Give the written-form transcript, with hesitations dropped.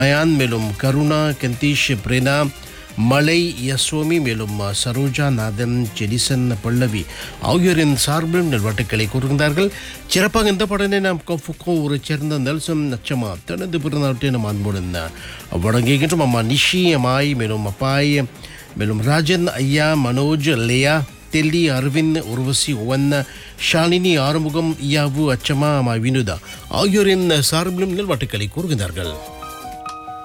Ion மேலும் கருணா கந்தீஷ் பிரேனா மலை யஸ்வாமி மேலும் சரோஜா நாதன் ஜெனிசன் பல்லவி ஆகியோரின் சார்பிலும் நல்வாழ்த்துக்களை கூறுகின்றார்கள். சிறப்பாக இந்த படனை நாம் ஊரை சேர்ந்த நெல்சன் நச்சமா தனது பிறந்தநாட்டை நாம் அன்புடன் வழங்குகின்றோம். அம்மா நிஷி அம்மாய் மேலும் அப்பாய் மேலும் ராஜன் ஐயா மனோஜ் லேயா தெல்லி அரவிந்த் உர்வசி ஒவன் ஷாலினி ஆறுமுகம் இயாவு அச்சமா அம்மா வினுதா ஆகியோரின் சார்பிலும் நல்வாழ்த்துக்களை கூறுகின்றார்கள்.